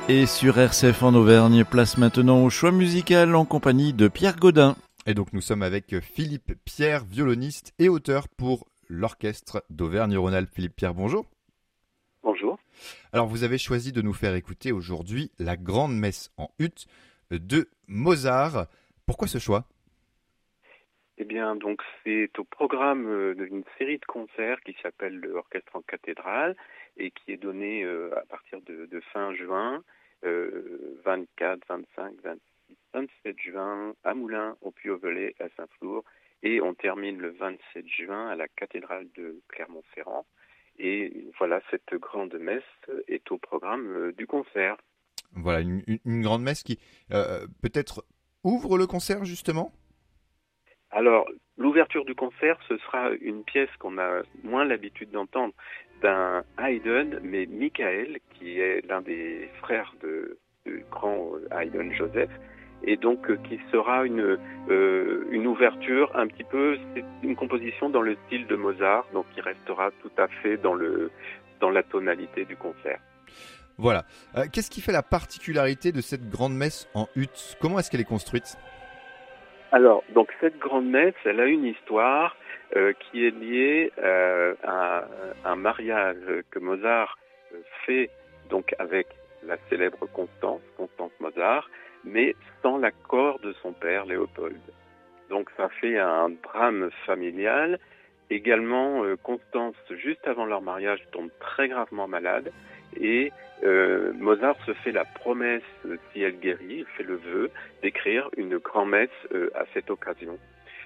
Et sur RCF en Auvergne, place maintenant au choix musical en compagnie de Pierre Gaudin. Et donc nous sommes avec Philippe Pierre, violoniste et auteur pour l'Orchestre d'Auvergne-Rhône-Alpes. Philippe Pierre, bonjour. Bonjour. Alors vous avez choisi de nous faire écouter aujourd'hui la Grande Messe en ut de Mozart. Pourquoi ce choix ? Eh bien, donc c'est au programme d'une série de concerts qui s'appelle l'Orchestre en cathédrale et qui est donné à partir de fin juin, 24, 25, 26, 27 juin à Moulins, au Puy-au-Velay, à Saint-Flour, et on termine le 27 juin à la cathédrale de Clermont-Ferrand. Et voilà, cette grande messe est au programme du concert. Voilà, une grande messe qui peut-être ouvre le concert justement ? Alors, l'ouverture du concert, ce sera une pièce qu'on a moins l'habitude d'entendre d'un Haydn, mais Michael, qui est l'un des frères du grand Haydn Joseph, et donc qui sera une ouverture un petit peu, c'est une composition dans le style de Mozart, donc qui restera tout à fait dans la tonalité du concert. Voilà. Qu'est-ce qui fait la particularité de cette grande messe en ut ? Comment est-ce qu'elle est construite ? Alors, donc cette grande messe, elle a une histoire qui est liée à un mariage que Mozart fait donc avec la célèbre Constance Mozart, mais sans l'accord de son père Léopold. Donc ça fait un drame familial. Également, Constance, juste avant leur mariage, tombe très gravement malade et Mozart se fait la promesse, si elle guérit, il fait le vœu d'écrire une grand-messe à cette occasion.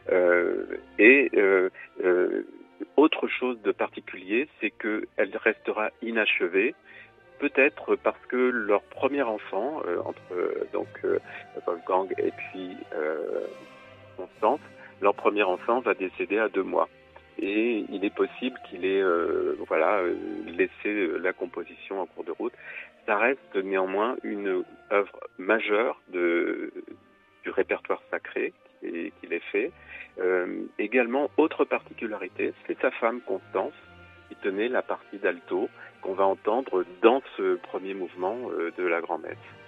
Autre chose de particulier, c'est qu'elle restera inachevée, peut-être parce que leur premier enfant, entre Wolfgang et puis Constance, leur premier enfant va décéder à 2 mois. Et il est possible qu'il ait laissé la composition en cours de route. Ça reste néanmoins une œuvre majeure du répertoire sacré qu'il ait fait. Également, autre particularité, c'est sa femme Constance qui tenait la partie d'alto qu'on va entendre dans ce premier mouvement de la grand-messe.